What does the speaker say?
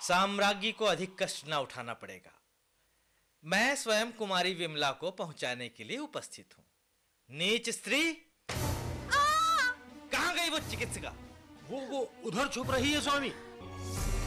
साम्राज्ञी को अधिक कष्ट न उठाना पड़ेगा। मैं स्वयं कुमारी विमला को पहुंचाने के लिए उपस्थित हूं। नीच स्त्री, कहां गई वो चिकित्सिका? वो उधर छुप रही है स्वामी।